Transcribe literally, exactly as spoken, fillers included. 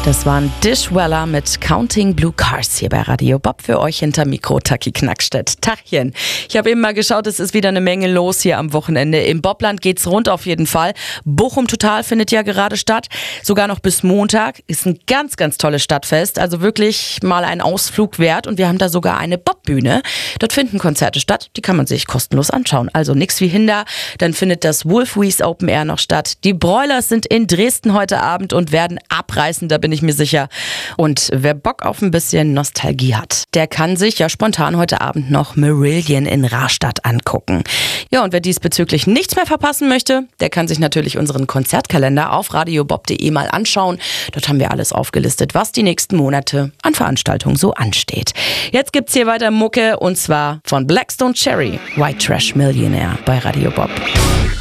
Das waren Dishwalla mit Counting Blue Cars hier bei Radio Bob für euch hinter Mikro Taki Knackstedt. Tachchen. Ich habe eben mal geschaut, es ist wieder eine Menge los hier am Wochenende. Im Bobland geht's rund auf jeden Fall. Bochum Total findet ja gerade statt. Sogar noch bis Montag. Ist ein ganz, ganz tolles Stadtfest. Also wirklich mal ein Ausflug wert. Und wir haben da sogar eine Bobbühne. Dort finden Konzerte statt. Die kann man sich kostenlos anschauen. Also nix wie hinder. Dann findet das Wolfwies Open Air noch statt. Die Broilers sind in Dresden heute Abend und werden abreißen, da bin ich mir sicher. Und wer Bock auf ein bisschen Nostalgie hat, der kann sich ja spontan heute Abend noch Marillion in Rastatt angucken. Ja, und wer diesbezüglich nichts mehr verpassen möchte, der kann sich natürlich unseren Konzertkalender auf radiobob punkt de mal anschauen. Dort haben wir alles aufgelistet, was die nächsten Monate an Veranstaltungen so ansteht. Jetzt gibt's hier weiter Mucke und zwar von Blackstone Cherry, White Trash Millionaire bei Radio Bob.